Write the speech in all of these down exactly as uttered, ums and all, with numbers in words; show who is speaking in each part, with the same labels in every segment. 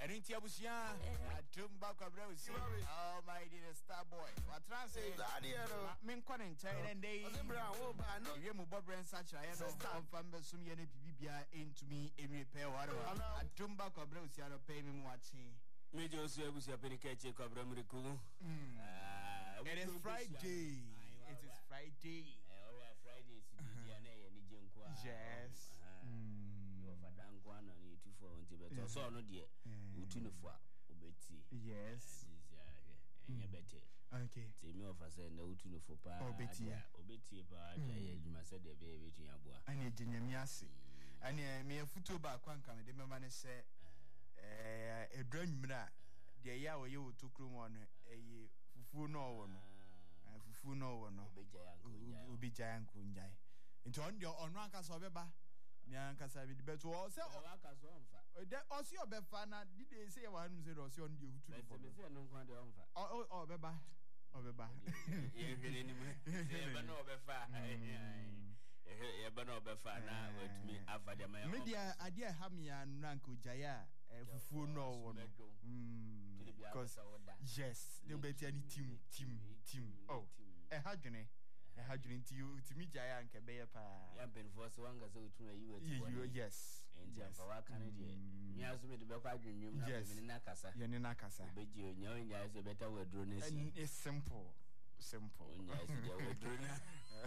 Speaker 1: Erinti abusia atumba kwabra usi. Oh my dear star boy. What translate? Men konen chai ndey. Ye mu bobren sacha ye no confirm sum ye ne bibia into me emi repair whatever. Atumba kwabra usi aro pay me mu achi.
Speaker 2: Me Josu abusia penikeche kwabra mriku. Ah,
Speaker 1: it is Friday. It is Friday.
Speaker 2: Eh, Friday is the day na je nko a.
Speaker 1: Yes.
Speaker 2: Mm. Yo fada nko ana na two for on beto. So no de utu no fo obeti.
Speaker 1: Yes.
Speaker 2: This ya enye bete.
Speaker 1: Okay.
Speaker 2: Ti me ofa say na utu no fo pa.
Speaker 1: Obeti.
Speaker 2: Obeti pa ya adwuma say de be betu ya boa.
Speaker 1: Ani ginyami ase. Ani me afuto ba kwa nka me de mema ne se eh edranwumra de ya wo ye otokro mo no eye fufu no wo no. Fufu no wo no. Obi giant kunjai. Nti on de ono akasa obeba. Mi ankasa bi de beto o se
Speaker 2: o akasa onfa.
Speaker 1: De o se obefa na dide se ye wa hanu se de o se on de hutu no.
Speaker 2: Me se no nkwan de onfa.
Speaker 1: O o obeba. Obeba.
Speaker 2: Ye hwele ni me. Se be no obefa. Ye be no obefa na watumi afa de ma.
Speaker 1: Me dia ade ha me ya nranko jaya fufu no wo no. Mm. Because yes, they be any team team team. Oh, eh ha dwene. Eh ha dwene ti utimi jaya nke be pa.
Speaker 2: Ya ben for so wanga so utunu ayi wati.
Speaker 1: Yes.
Speaker 2: Yes. Pa wa kan de. Mi azu me de be kwa dwennwum na be na kasa.
Speaker 1: Ye ne na kasa.
Speaker 2: Be ji onya onya so better we draw na si.
Speaker 1: It's simple. Simple.
Speaker 2: Onya so de we draw na.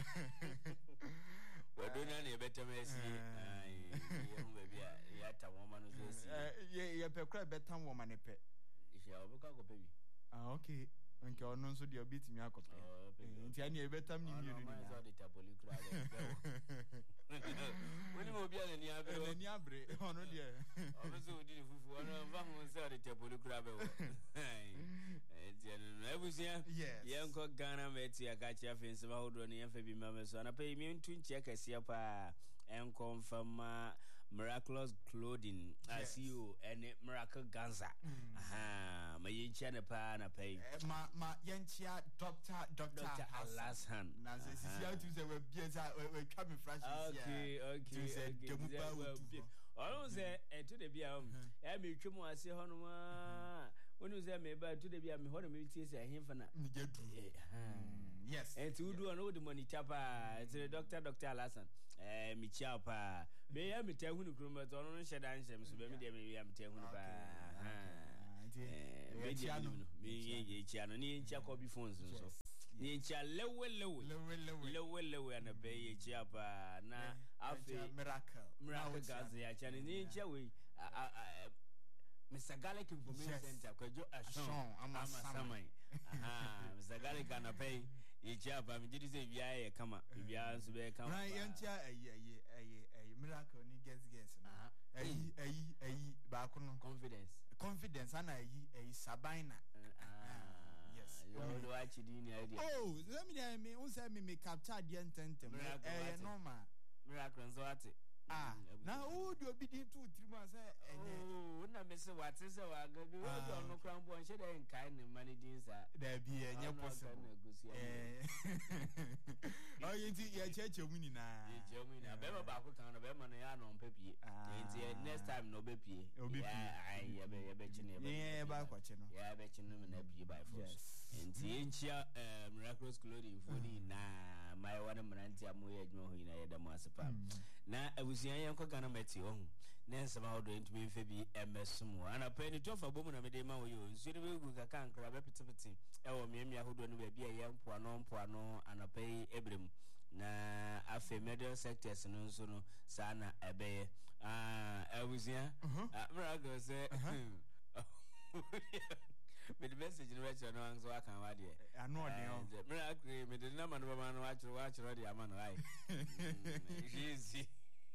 Speaker 2: We draw na ne better me si. Ai, ye mu be bia ya ta wo ma no so si.
Speaker 1: Eh ye ye pe kra better wo ma ne pe.
Speaker 2: Isha obuka ko pe bi.
Speaker 1: Ah okay. Nke ono nso de obetimi akọpe. Nti ani ebetam ni mienu ni.
Speaker 2: Ma so de taboli kura be. Woni mo bia na ni abre.
Speaker 1: Na ni abre ono de.
Speaker 2: Obeso di fufu ono va mo so de taboli kura be wo. Enti no ebusia. Ye nko Ghana meti akachi afense ba hodo ne yefa bi mame so na pe mi ntu nche kase pa enko mfama Miraculous Clothing as you and Miracle Ganza. Aha, ma yencha ne pa na pe.
Speaker 1: Ma ma yencha doctor doctor
Speaker 2: Alasan.
Speaker 1: Na se si ya tu se we bieza we twa me fresh
Speaker 2: here. Okay, okay. Okay. Ono se e to de bia um. E me twemu ase ho no ma. Wonu se me ba to de bia me ho no me tie se ahemfa na.
Speaker 1: Yes.
Speaker 2: E to do no de monitor pa. It's the doctor Doctor Alasan. Eh me chia pa. Me ya me hu ni krum but ono no sheda nsem so be me de me ya me hu ni pa. Ha. Eh me dia no. Me ye chia no ni chia ko bi phones so. Ni chia lewe lewe.
Speaker 1: Lewe lewe.
Speaker 2: Lewe lewe na be ye chia pa na afi
Speaker 1: miracle.
Speaker 2: Miracle gaza ya chia ni chia we Mister Garlic Information Center kwajo ashon ama samai. Aha, Mister Garlic ana pay ye chia pa me jidi se bia ye kama. Bia nso be kama.
Speaker 1: Na ye chia ayi ayi ayi ayi miracle ni guess guess na. Ayi ayi ayi ba ko no confidence. Confidence ana ayi ayi sabina. Ah. Yes.
Speaker 2: You watch it in idea.
Speaker 1: Oh, let me me unsa me me capture the intent. Eh normal.
Speaker 2: Miracle nso ate.
Speaker 1: Ah, na who do be din two three months eh
Speaker 2: oh na me se what say wa ga bi wo do no kran bo nche dey nkai ne managing sa
Speaker 1: da bi enye possible eh oh yenti ya cheche mu ni na
Speaker 2: ye che mu ni na be ba ko kan no be ma no ya no mpapie yenti next time no be pie ya ai ya be ya be chine
Speaker 1: be ya ba kwa che no
Speaker 2: ya be chine me na bi by force yenti enchia Miraculous Clothing funi na mai wana mranti amu ye adwo ho ina ye da mu asepa na abusian ye nko Ghana meti ho na nsema ho do ntumi mfe bi emesum ana pe ni tofa bomu na me de ma wo yo nsiri be gu ka kan kra be pitipiti e wo miamia ho do no ba bia ye mpo ano mpo ano ana pe ebrem na afa middle sectors no nso no sa na ebe ah abusian Miracle say me the message in which no anso aka wa de
Speaker 1: ano de o
Speaker 2: Miracle me de na ma no ma no wa chiro wa chiro de ama no ai easy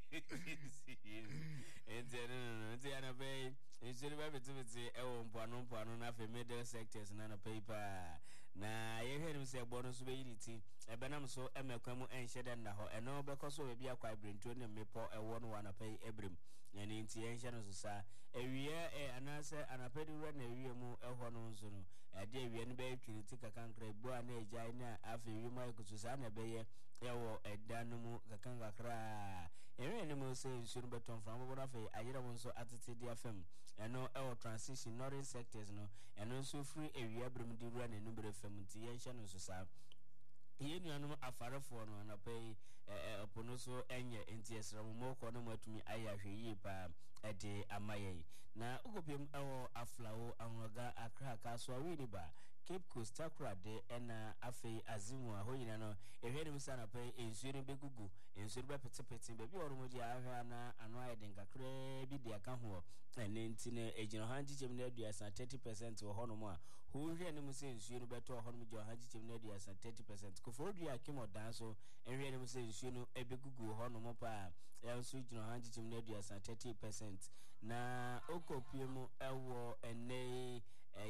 Speaker 2: Enzeno ntiana pay insiri ba betibiti ewo mpano mpano na fe middle sectors na na paper na ye hwenim se bono so be yiti ebenam so emekwamu enhyede na ho eno bekoso we bia kwa brento ne mepo ewo no wana pay ebrim yani nti enhye no so sa ewie e anase anapedi wura na ewie mu eho no nso no ade ewie no be twiriti kakankra bu ana ejai na afi wi mai kusu sa na be ye ewo edanu mu kakankra ewe ni mo se nsuru beton from bo na fe ayira won so atete dia fam ɛno ɛwɔ transition northern sectors no ɛno nso free ewia brem de rua na number fam nti yɛnhyɛ no so saa yɛn nuanom afarefoɔ no anapa yi ɔpono so ɛnyɛ nti ɛsrɛ mo kɔ no matumi ayɛ ahwɛ yie paa ɛde ama yɛn na okopiem ɛwɔ aflawo ahoga akra ka so awi ni ba Cape Coast Takoradi ɛna afei azimu a hɔ nyina no ɛhwɛ nim sa anapa yi nsuo no bɛgugu nsuo no bɛpetepete baabi a ɔno di ahwɛ na ano ayɛ den kakra bi de aka ho ɛne nti no ɛgyina hɔ agyikyem no aduasa thirty percent wɔ hɔ nom a hɔhwɛ nim sɛ nsuo no bɛtɔ hɔ nom gyina hɔ agyikyem no aduasa thirty percent koforo dua akem ɔdan so ɛhwɛ nim sɛ nsuo no ɛbɛgugu hɔ nom paa ɛnso gyina hɔ agyikyem no aduasa thirty percent na okopiem ɛwɔ ɛnɛ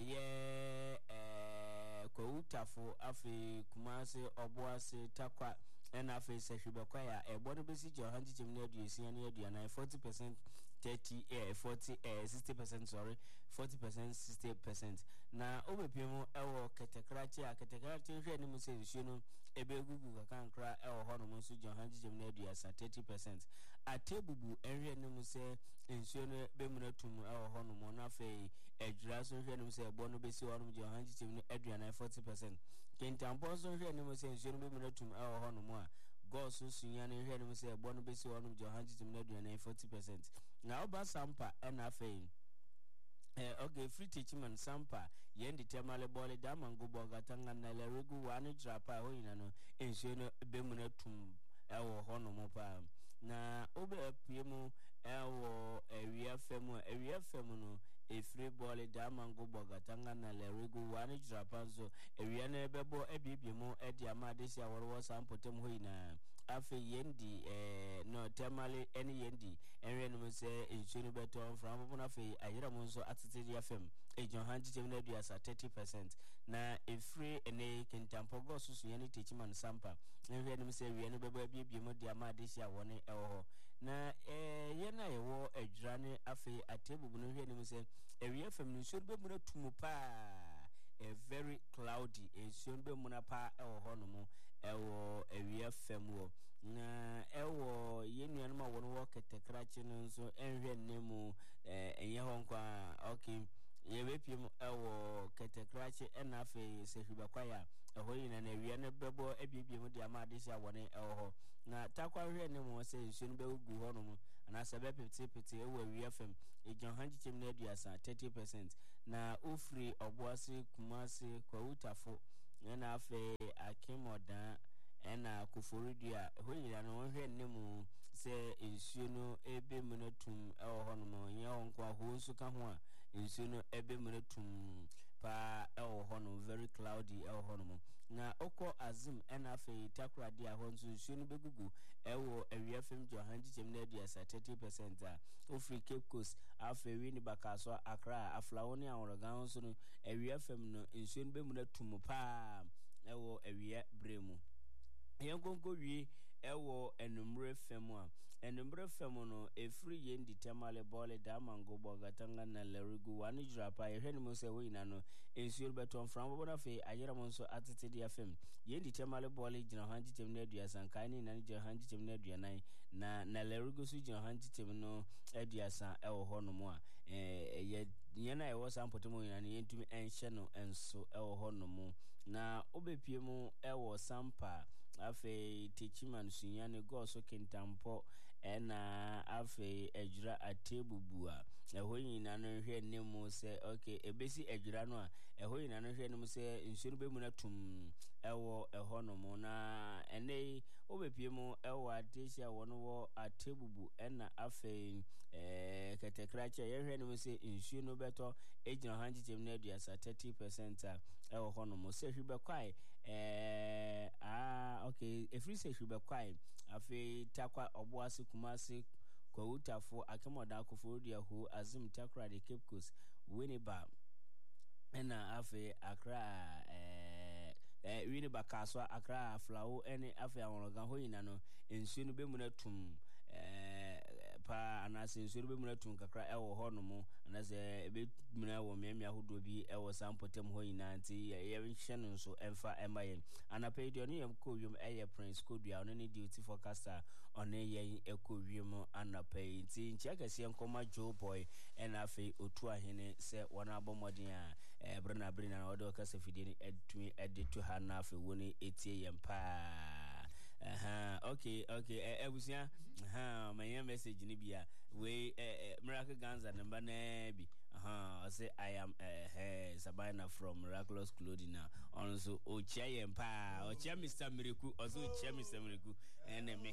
Speaker 2: ɛyɛ ɛɛ kwawutafo afei kumase ɔboase takwa ɛna afei sɛhwebɛkwa ya ɛbɔ no bɛsi gyina hɔ agyikyem no aduasia ne aduanan forty percent thirty eh forty eh sixty percent sorry forty percent sixty percent na obepiem ɛwɔ ketekrache a ketekrache hwɛ ne mu sɛ nsuo no ebegugu kakankra ɛwɔ hɔ no mu nso gyina hɔ agyikyem no aduasa thirty percent atebubu ɛhwɛ ne mu sɛ nsuo no bɛmuna tum ɛwɔ hɔ no mu na afei adwira so hwɛ ne mu sɛ ɛbɔ no bɛsi hɔ no mu gyina hɔ agyikyem no aduanan forty percent kentampɔ so hwɛ ne mu sɛ nsuo no bɛmuna tum ɛwɔ hɔ no mu a Gos sunya ne hwɛ ne mu sɛ ɛbɔ no bɛsi hɔ no mu gyina hɔ agyikyem no aduanan forty percent na oba sampa ɛna afei eh okay free teachman sampa yendi temale bole da mango boga tanga na le regu wani drapa ho ina no ensuo no bemu na tum ɛwɔ hɔ no mo pa na obe apie mu ɛwɔ ewia fam ewia fam no e free bole da mango boga tanga na le regu wani drapa so ewia na ɛbɛbɔ ebibie mu ɛdi ama de sia wɔrɔ sampo tem ho ina afi yendi eh no temale eni yendi enwe no se ensuo beto from bobo na fi ayira mo nso atete dia fam ejon hanji tem na duasa thirty percent na e free ene kentampo go susu ye ne techiman sampa enwe no se wie no bebo abie mo dia ma de sia woni ewo na eh ye na ye wo adwira ne afi atebubu no hwe no se ewie fam no nsuo be mu na tumu pa a very cloudy ensuo be mu na pa ewo ho no mo ewo ewia fam wo na ewo yenua no ma wono wo ketekrache no nso enhwe nemu eh enye ho nkwa okay ye bepiem ewo ketekrache ena afi sehwibakwa ya eho yina na ewia no bebo ebiebiem de amade sia wone ewo ho na takwa hwe nemu se nsuo no begugu ho no mo na sebe pete pete ewo ewia fam ejon hanchichem na aduasa thirty percent na ofri oboase kumase kwawutafo na afi akemodan ena kuforidua hoyina no hwe nemu se nsuo no ebe munatum ewo ho no ye honko aho nsu ka ho a nsuo no ebe munatum pa ewo ho no very cloudy ewo ho no na oko azim ena afi Takoradi aho nsu nsuo no begugu ewo ewia fam jo hanjichem na aduasa thirty percent a ofri Cape Coast afi wini bakaso Accra aflawo ne aworogan nso no ewia fam no nsuo no be munatum pa ewo ewia bremu yenkonko wi ewo enumre fam a enumre fam no efri yendi temale bole da mango boga tanga na lerigu wani drapa ye hwene mo se wo ina no ensuo beton fram bo na fe ayera mo nso atete dia fam yendi temale bole gina hanji tem na aduasa kan ni na gina hanji tem na aduanan na na lerigu su gina hanji tem no aduasa ewo ho no mo a eh ye nyena e wo sampoto mo ina ne yentumi enhye no enso ewo ho no mo na obepie mu ewo sampa afe techiman sunyane goso kentampo ena afe ejura atebubu a eho nyina no hwe nemu se okay ebesi ejura no a eho nyina no hwe nemu se nsuo be mu na tum ewo eho no mo na ene obepie mu ewo adesia wono wo atebubu ena afe eh ketekrache ye hwe nemu se nsuo no beto ejina hanjichem na aduasa thirty percent a ewo ho no mo se hwe kwai eh ah okay efri se hwe kwai afi takwa oboase kumase kwawutafo akemoda akoforodia ho azim Takoradi Cape Coast Winneba ena afi Accra eh eh Winneba kaso Accra aflawo ene afi aworogan ho yina no ensuo no be mu na tum eh pa anase nsuru be mu atun kakra ewo ho no mo anase ebe mu na wo miamia hodo bi ewo sampotem ho yina nti ye hye no nso emfa emaye anape dio ne yam ko wiem eye Prince Kodua ono ne duty forecaster ono ye eko wiem anape nti nchiakase nkoma Joe Boy ena afi otu ahene se wona abomodin a e brana brina na odo kasa fidie ni edtumi editu ha na afi woni etie yam pa. Aha, okay, okay. Eh, ebusia, aha, my message ni bia. We eh, Miracle Ganza number na bi. Aha, I say I am eh Sabina from Miraculous Clothing now. Also, Ochia Yempa, Ochia Mister Miracle, also Ochia Mister Miracle, and me.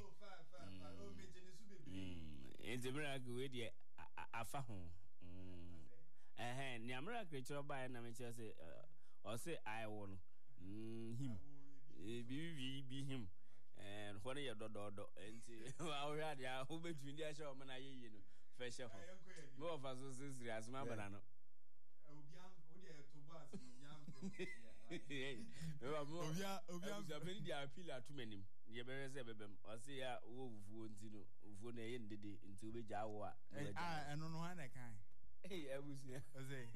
Speaker 2: Hmm. In the Miracle we dey afa ho. Hmm. Eh, ni Miracle cho ba na me say or say I won. Hmm, him. Be be him. And when you do do do, and our radio, who between the show, man, I you know, fashion. More of us is as my banana. Appeal too many. You better say, I say, I won't know, when they ended it into which hour.
Speaker 1: I don't know how I can.
Speaker 2: Hey, I was there.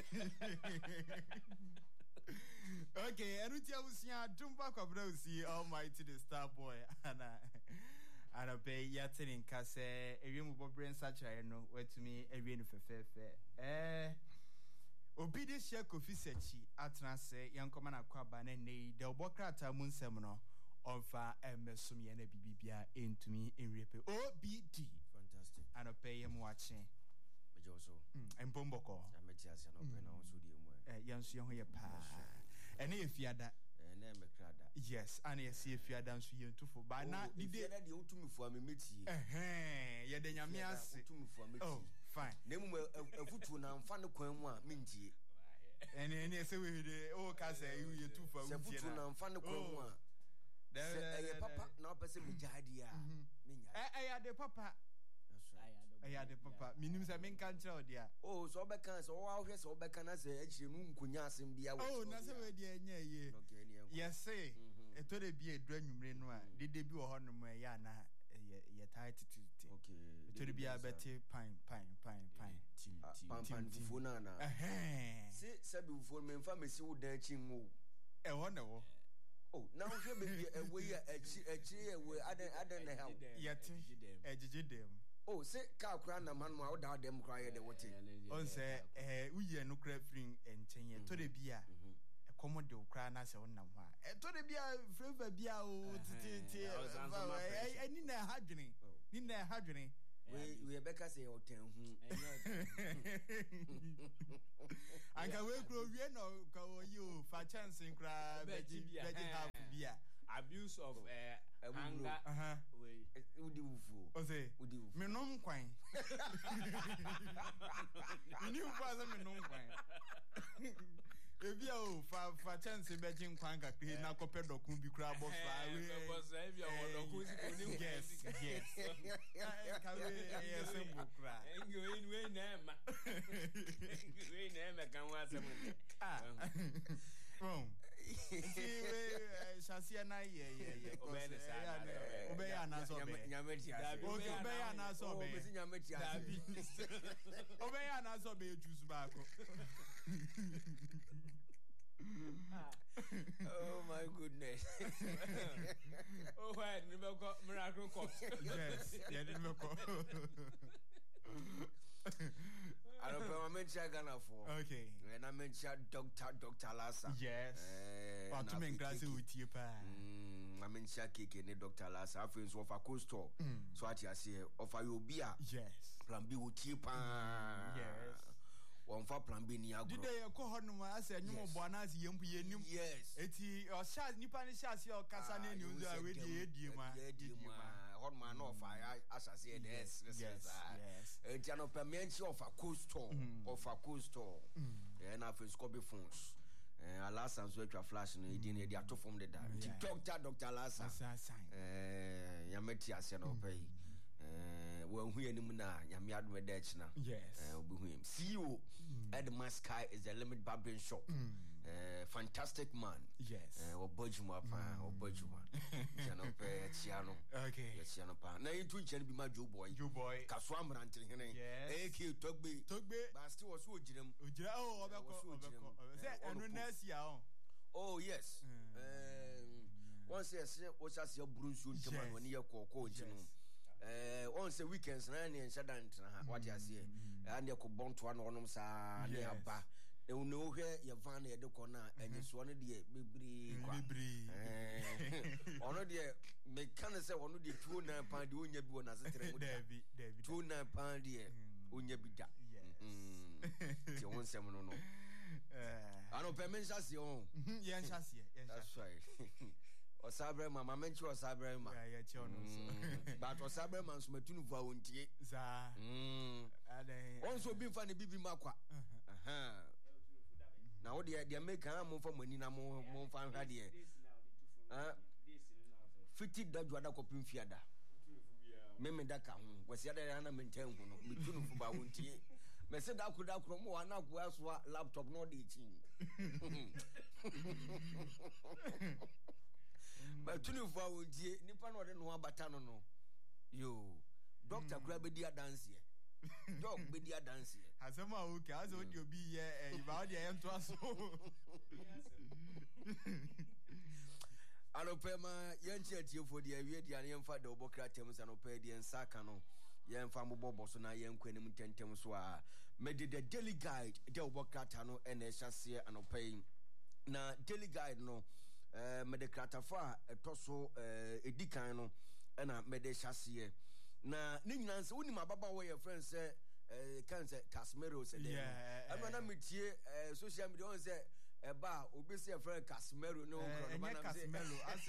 Speaker 1: Okay, Erutia was here, Tumba Cabrosi, Almighty the Star Boy, Anna. And I pay Yatin Casse, a room of brain such I know, where to me a ring for fair fair. Eh, obedient share coffee sechi, Atnase, young commander Quaban, and nay, the Bocrata Moon Seminar, on fire and Messumi and a B B into me in repair. O B D,
Speaker 3: fantastic.
Speaker 1: And I pay him watching.
Speaker 3: But also,
Speaker 1: and Bomboko,
Speaker 3: I met you as an open house with you.
Speaker 1: Yes, young here, pa. And if you had that, yes, and I see if you had done so you too for by now, the day that you to me for me, meet you. Eh, yeah, then you to me for me. Oh, fine. Name a foot to now, fan the coin one, minty. And then you say, we the old castle, you too for the foot to now, fan the coin one. There, papa, now person with idea. I had the papa. I had the papa. Minimum, I mean, can't tell, dear. Oh, so back can so I'll guess all back can I say, actually, moon cunyas and be away. Oh, that's a dear, yeah, yes, say, a total be a dream rain one. Did they be a honor my yana? Ye tight to okay. To be a better pine, pine, pine, pine, pine, funana. Say, Sabu for me, family, so dancing. A wonder. Oh, now she be a way a cheer where I don't know. Yet, edge them. Oh, say cow crown a man without them cry the water. Oh, say, eh, we are no crab fling and chain to the beer. A commodore crown as on number. And to the beer, flavor beer, I need a hadgening. Need a hadgening. We are Becca say, oh, ten. I can wait for you, go you for chance and cry, Betty, half beer. Abuse of uh, anger. Uh huh. We do fool. Ose. We do. Me nom kwine. Me new father me nom kwine. Ebi o fa fa chance be jin kwan ka pe na kope dokun bi kra boss la we. Boss e bi o dokun si ko ni yes. Yes. Ka we e sembo kra. Ngo in we na ma. We na ma kan wa sem. Ah. Oh. Shasia na ye ye ye. Obey sa. Obey ana so be. Nyameti asi. Obey ana so be. Obey nyameti asi. Obey ana so be juice ba ko.
Speaker 3: Oh my goodness.
Speaker 2: Oh, why didn't you go Miracle Corps?
Speaker 1: Yes, yeah, didn't you go?
Speaker 3: I don't know. I mentioned Ghana for.
Speaker 1: Okay.
Speaker 3: And I mentioned Doctor Doctor Lassa.
Speaker 1: Yes. But to make glass with you, pa.
Speaker 3: I mentioned Kiki and Doctor Lassa. I feel so for coastal. So what you say? Offer you beer.
Speaker 1: Yes.
Speaker 3: Plan B with you, pa.
Speaker 1: Yes.
Speaker 3: One for plan B near.
Speaker 1: Did they call her no? I said, no more bonas, young piano.
Speaker 3: Yes.
Speaker 1: Eti or shas Nippon shas your Casane news already. Edima.
Speaker 3: Hot man of fire, as I said, yes.
Speaker 1: Yes.
Speaker 3: A general permanent of a coastal of a coastal. And after Scobie phones. And last time's work your flash and he didn't get to form the doctor, Doctor Lassa. Yameti, I said, no pay. When we any muna, Yamiad Medechna.
Speaker 1: Yes.
Speaker 3: See you at the Maskai is the limit barbering shop. uh, fantastic man.
Speaker 1: Yes.
Speaker 3: Uh, Obojuma pa, Obojuma. Chano pe chiano.
Speaker 1: Okay.
Speaker 3: Yes, chiano pa. Na itu chen bi ma Joe boy.
Speaker 1: Joe boy.
Speaker 3: Kaswa mrante hene.
Speaker 1: Yes.
Speaker 3: E ki togbe.
Speaker 1: Togbe.
Speaker 3: Ba still was so jirem.
Speaker 1: Ojira oh obeko obeko. Say enu nurse ya on.
Speaker 3: Oh yes. Um one say say o sha se brunsu ntema no ne ye kokko ntino. Eh on say weekends na ne nshada ntra ha what you say. And ye ko bonto na onom sa ne aba. E no hwe ye van ye de ko na enyeso no de bebri kwa.
Speaker 1: Bebri.
Speaker 3: Eh ono de me kan say ono de two nine pound de onya bi wona setere mu.
Speaker 1: David David.
Speaker 3: two nine pound de onya bi da. Yes. Ti won sem no no. Eh ano pe men chase on.
Speaker 1: Yen chase ye.
Speaker 3: That's right. Osabre mama menchi osabre ma.
Speaker 1: Yeah, yeah, chio no so.
Speaker 3: But osabre man so matunu fu awontie.
Speaker 1: Za.
Speaker 3: Mm.
Speaker 1: Ade.
Speaker 3: Onso bi fa ne bibi makwa. Aha. Na wo de de make am mo fa mani na mo mo fa hwa de. Ah. fifty dadu ada kopim fiada. Me me da ka ho. Wasi ada na menten hu no. Mitunu fu ba awontie. Me se da ku da ku mo wa na ku aso laptop no de chin. But tunu for wodie nipa no de no abata no no yo doctor kura be dia dance here doc be dia dance here
Speaker 1: asema okay aso odi obi ye e ba odi e nto aso
Speaker 3: anopema yenchi atiefo de awie dia ne yemfa de obokra tem sa no pa de nsaka no yemfa mbobo so na yenkwanim tentem so a mede the daily guide de obokra ta no ene hyase anopai na daily guide no eh mede kratafa etoso eh edikan no na mede hyase na ne nyina nse woni mababa wo ye friend say eh kan say Casemiro say dem ana na metie eh social media on say e ba obi say friend Casemiro no kro
Speaker 1: no na Casemiro as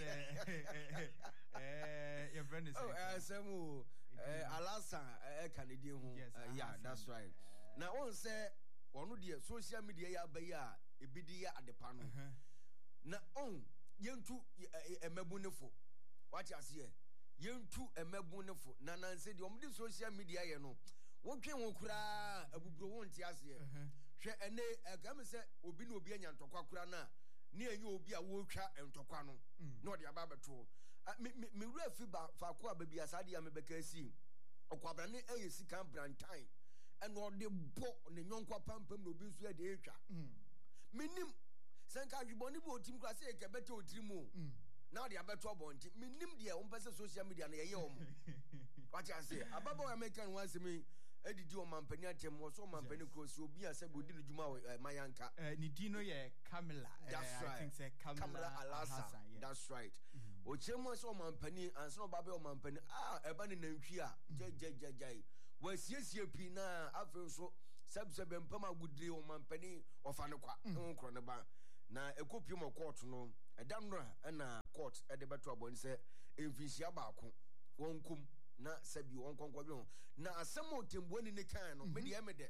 Speaker 1: eh your friend is
Speaker 3: oh eh semu eh Alasa eh Canadian hu yeah that's right na on say onu de social media ya ba ya ebidi ya adepa no na on yentu emebunefo what you see yentu emebunefo na nanse de omde social media ye no wotwe won kura abuburo won ti ase hwe ene agam se obi na obi anya ntokwa kura na ne enye obi a wo twa ntokwa no na ode aba beto me wura fi ba fa ko aba bia sade ya me beka si okwabra ne eye sika brantan ene ode bo ne nyonkwa pampam na obi nso e de etwa menim senka adwiboni bo otim kra se ke beta otirimu na de abeto obonti menim de o mpese social media na yeye omo what you say ababa American once me edidi o mampani atem wo so mampani cross obi ase bodi ne djuma mayanka
Speaker 1: eh ni dino ye Camila
Speaker 3: I
Speaker 1: think say Camila
Speaker 3: Alasa that's right o chemo so mampani anso baba o mampani ah eba ne nantwi a jejejejai wasiesie pi na afen so sebsebe mpam agudire o mampani ofa ne kwa nkro ne ba na ekopi mo court no edam no na court e de beto abon se emfisia baako wonkum na sabi wonkonkwadwe na asemo tembuani ne kan no me de emede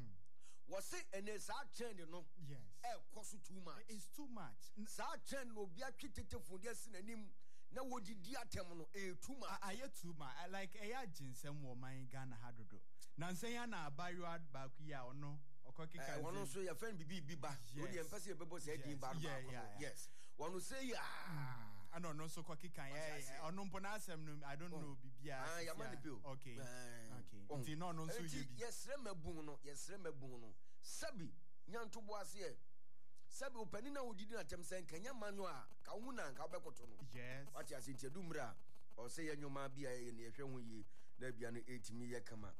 Speaker 3: wose ene sa trend no
Speaker 1: yes
Speaker 3: e koso too much
Speaker 1: it's too much
Speaker 3: sa trend no bia twetete funde sinanim na wodidi atem no e too much
Speaker 1: aye too much I like eya jinsem wo man Ghana hadodo na nsen ya na abayo baako ya ono okokika
Speaker 3: eh wono so ya friend bibi biba wodi empese e bebo se di ba ba yes wono say ya
Speaker 1: I don't know so kokika ya ono mpo na asem no I don't know bibia
Speaker 3: ah ya man bill
Speaker 1: okay okay nti no no so ye bi
Speaker 3: yes remabun no yes remabun no sabi nyanto bo ase sabi opani na wodidi na tem sen kanya manyo a ka hu na ka bekoto no
Speaker 1: yes
Speaker 3: what you say nti dumra o say ya nyoma bia ye ne ehwe hu yi na bia no etimi ye kama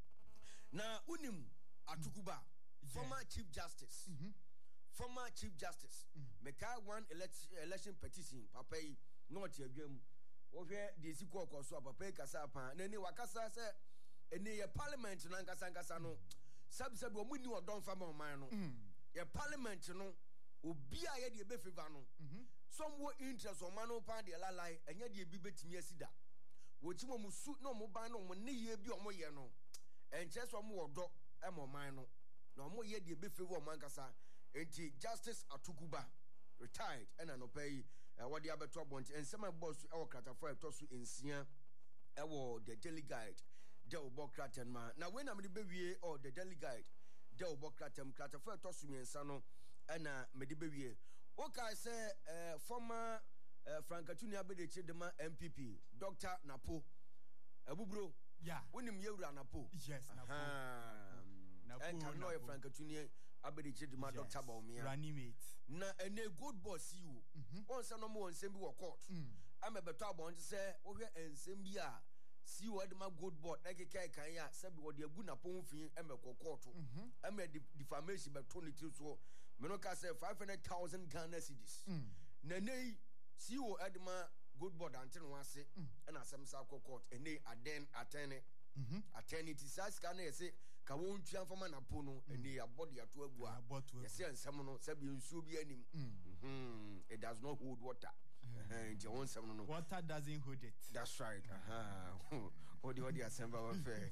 Speaker 3: na unim Atukuba former chief justice mm-hmm. former chief justice meka mm-hmm. one election, election petition papa yi not yadwam wo hwe de siko koso papa kasa pa na ni wakasa se eni ye parliament na nkasa nkasa no sab sab omu ni odon fa ma man no ye parliament no obi a ye de be favor no some wo interest o man no pa de lalai enya de bi betimi asida wo chimo musu no mo ban no mo ne ye bi o mo ye no enche so mo odo e mo man no no mo ye de be favor man kasa enti Justice Atukuba retired and an opay what the abeto abont and some boss e kata for to so ensia e wo the daily guide de obokraten ma na when am the bewie or the daily guide de obokratem kata for to so ensa no ɛna mede bɛwie wokae sɛ former Frankatunia Bedechi Dema M P P Doctor Napo Abubro
Speaker 1: yeah
Speaker 3: wonim yewura Napo
Speaker 1: yes Napo
Speaker 3: Napo and can know Frankatunia Abedechi Dema Doctor Baumia
Speaker 1: running mate
Speaker 3: na ene good boss you on say no more nsem bi wo court am e beto abon say wo hwe ensem bi a si wo de ma good board na keke kan ya se bi wo de agu Napo mfin e me court am e defamation beto ne ti so me no ka say five hundred thousand Ghana cedis na nei C E O Edma good board until one say and as some South Court and they aden attend attend it is as can say Kawon Chian from Anapono and they are body at work. Yes, and someone said you should be any. It does not hold water.
Speaker 1: Water doesn't hold it.
Speaker 3: That's right. What do you assemble affair?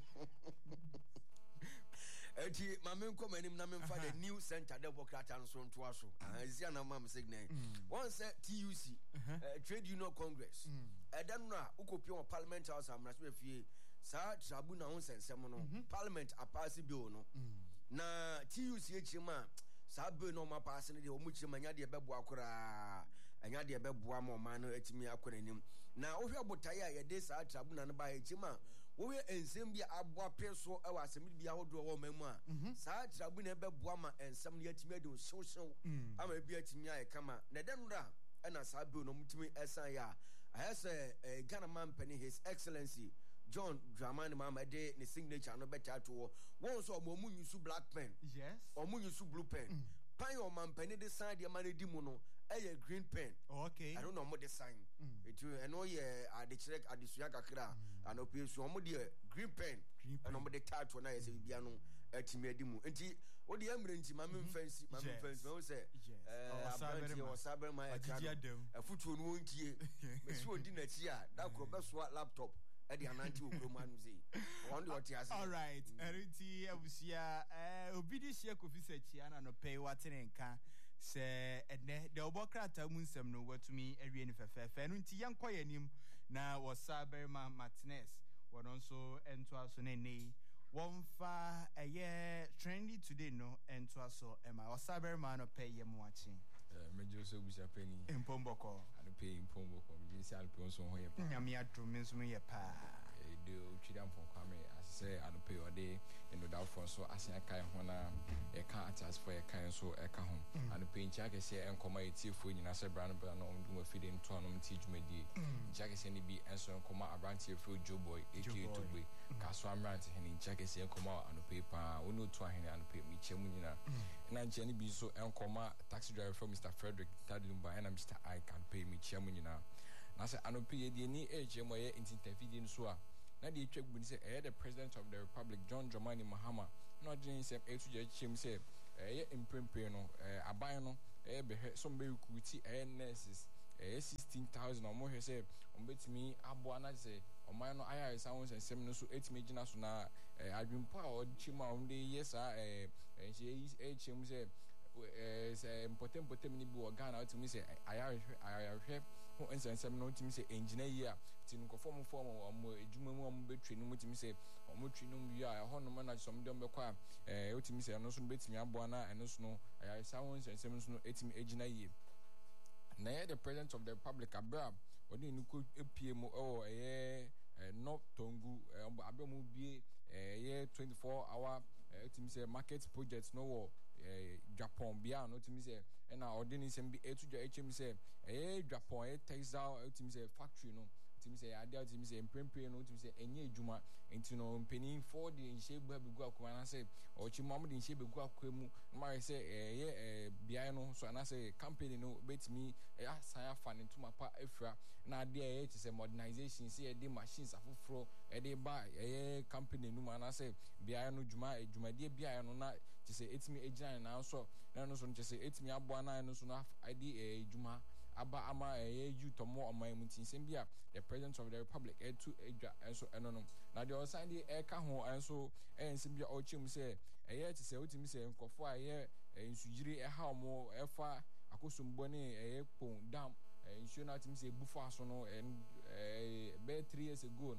Speaker 3: Eti mamen ko manim na men fa the new center Democrat and so to aso azia na mam signal one say T U C Trade Union Congress e dan na ukopi on Parliament House amna so fie sa trabu na on sensem no Parliament apasi bill no na T U C echima sa bill no ma pass ne de o mu chima nya de bebo akora anya de bebo ma o man no etimi akora nim na wo hwe botaye a ye de sa trabu na ne ba echima wo ye ensem bi aboa peso e wa asem bi ahodo wo mamu a saa trabu na be boa ma ensem ne yatimi ade hwehwew ama bi atimi aye kama na denura e na saa bi no mutimi esan ya ayese Ghana man penny His Excellency John Dramani Mahama de ne signature no beta to won so mo mu nyusu black pen
Speaker 1: yes
Speaker 3: o mu nyusu blue pen pan o man penny de sign de man di mu no a green pen.
Speaker 1: Okay.
Speaker 3: I don't know what the sign. It I know yeah at the check at the Suyaka Kra and opinion so green pen and on the touch when I say Biano at Timedimu. And what the emergency, my fancy, my fancy, no say, uh, Saber, my a foot to one key, Monsieur Dinner, that could best what laptop. All
Speaker 1: right, Eriti Abusia, Obidisia Kofi Chiana no pay what in can say the Obokrata Munsem no what to me every in Fefe, Fenunti young Koyanim now was Saberma Martinez, what also and to us on a one far a year trendy today no and to us so Emma or Saberman or pay him watching.
Speaker 4: Major so was a penny
Speaker 1: in Pomboko
Speaker 4: and pay in Pomboko. You see, I'll pay on some way.
Speaker 1: Yamia to miss me a pa.
Speaker 4: Do Chidam from Kwame, as I say, I don't pay a day in the doubt for so as I can't when I can't ask for a kind so I come home. And the pain Jack is here and come my tea for you, and I say, Brown Brown, do a feeding to an teach me. Jack is any be and so come out around here for Joe Boy, A K to be. Caswam ranting and Jack is here come out on the paper, we know to him and pay me Chemuna. And I Jenny be so and come out taxi driver from Mister Frederick Tadumba and Mister I can pay me Chemuna. And I say, I don't pay the any age and my interfering so. Now the check would say, eh, the President of the Republic, John Dramani Mahama, not doing some A to J him say, eh, imprempeno, eh, abino, eh, be some very kuti, eh, nurses, eh, sixteen thousand or more, he said, on bet me, abuana say, or mine, I sounds and seven so eight major suna, eh, I dream power, chima on the yes, eh, and she is H M say, eh, important, but many boy gun out to me say, I have, I have, who and some no team say engineer. Tinko form form or more Jumu between Mutim say, or Mutrinum, we are a honor manage some dumb qua, eh, Utim say, no son bets me abuana, and no snow, I sounds and seven snow eighteen agina ye. Nay, the President of the Republic, Abra, or the Nuku P M O, a not Tongu, Abamu be a year twenty four hour, Utim say market projects no war, Japan, beyond, Utim say, and our ordinance and be a to the H M say, a Japan, a textile, Utim say factory, no. Say I doubt him say prempre no to say enye juma enti no penny for the nhyɛ bu abegu akoma na say o chi mom the nhyɛ begu akwemu na ma say eh eh bia no so na say campaign no betimi eh asan afa ne ntoma pa afra na ade eh to say modernization say the machines afoforo eh de ba eh campaign no ma na say bia no juma juma de bia no na to say etimi agina na so na no so to say etimi aboa na no so na ade eh juma aba ama eh you to more on my mutin sembia the President of the Republic eh to edwa enso eno no na the osan de eh ka ho enso eh sembia o chim say eh to say otimi say nkofo aye nsujiri eh ha mo efa akosombo ne eh pon dam eh nsuo na timi say bufa so no eh be three years ago no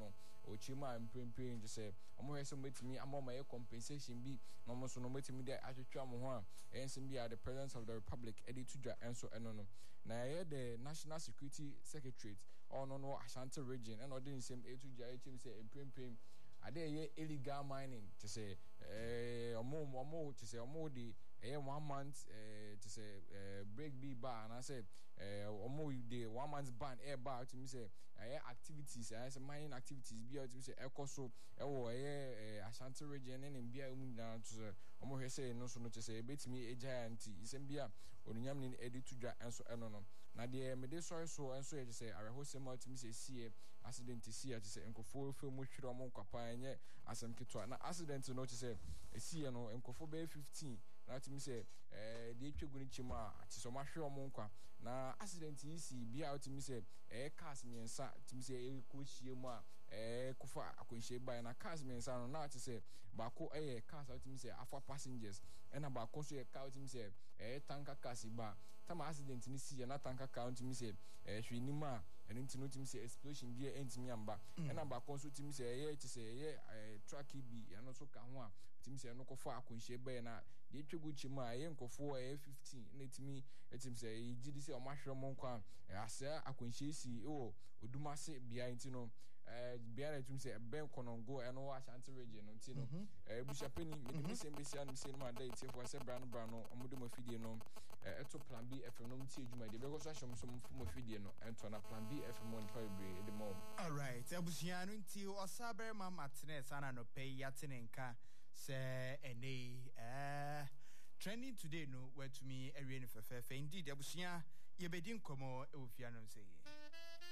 Speaker 4: ochima mprempren just say omo hwese metimi amoma ye compensation bi no mo so no metimi de atwetwa mo ho a ensim bi at the presence of the republic edi tudwa enso eno no na ye the national security secretariat ono no Ashanti region and odin nsem etudwa echim say mprempren ade ye illegal mining to say eh omo omo to say omo di eh one month eh to say eh break be bar and I say eh omo dey one month ban air bar to me say eh activities I say mining activities be to me say ekoso e wo eh Ashanti region and bia um na to say omo hwe say no so no to say betimi giant isem bia onunyam ni edi tudwa enso eno no na de me de so so enso ye say areho sem to me say see accident see to say enkofo fe mo hwiro mo kwapa enye asem ketwa na accident no to say see no enkofo be fifteen na to me say eh de twegu ni chima ti so ma hwe o mo nkwa na accident yi si bia to me say eh cars miensa to me say e ko hie mu a eh kufa akonhie bai na cars miensa no na to say ba ko eh cars to me say afa passengers ena ba ko so e car to me say eh tanker cars ba tama accident ni si na tanker car to me say eh hwe ni ma eno ntino to me say explosion bia entimi amba ena ba ko so to me say eh to say eh truck bi ya no so ka ho a to me say no ko fa akonhie bai na de twegu chima eh nkofo eh fifteen na etimi etim say e gidi say o ma hwere mo nkwa asa akonhie si o odumase bia ntino eh bia na etim say ben konongo eno Ashanti region no ntino eh bushapeni me de sem besia no say no ma dai tie for say brano brano omude mo fidie no eh eto plan B F M no mtie adwuma de be go so ahom so mo fidie no ento na plan B F M on pa be de mo
Speaker 1: all right abusia no nti osaber mama tene sana no pay yatene nka se ene eh trending today no where to me area no fefe indeed abusia ye bedin komo e ofia no say